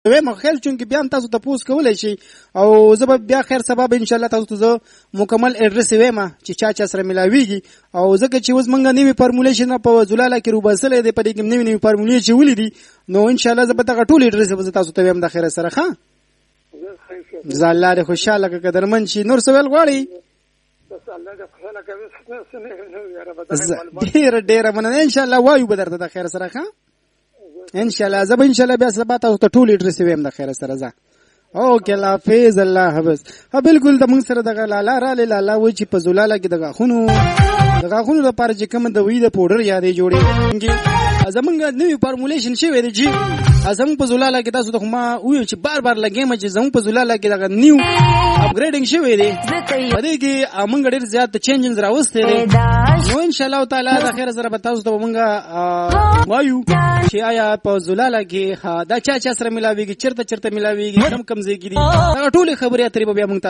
وایم خیر چونکه بیا تاسو ته پوس کولای شي او زه به بیا خیر سبب ان شاء الله تاسو ته مکمل اډرس وایم چې چا سره ملاويږي او ځکه چې اوس مونږ نوې فارمولیشن په زلاله کې روباسلې دی په دې کې نوې فارمولې چې ولې دي نو ان شاء الله زه به ټول اډرس به تاسو ته وایم د خیر سره ښه جزا الله دې خوشاله که قدرمن شي نور سوال غواړي ډېر مننه ان شاء الله وایو به درته د خیر سره ښه ان شاء الله زه به ان شاء الله بیا سبا تاسو ته ټول اډرس وایم د خیر سره ځه اوکې الله حافظ الله حافظ بالکل د موږ سره دغه لالا را لالا و چې په زلاله کې د غاښونو لپاره چې کوم د وی د پودر یادې جوړې زمونږ نوې فارمولیشن شوی دی چې زمونږ په زلاله کې تاسو ته ما ویل چې بار بار لګیم چې زمونږ په زلاله کې دغه نیو اپګریډینګ شوی دی په دې کې موږ ډېر زیات چینجز راوستي دي نو ان شاء الله تعالی د خیر سره به تاسو ته موږ وایو چې آیا په زلاله کې دا چا سره ملاويږي چرته ملاويږي کم ځای کې دي ټول خبرې اترې به بیا موږ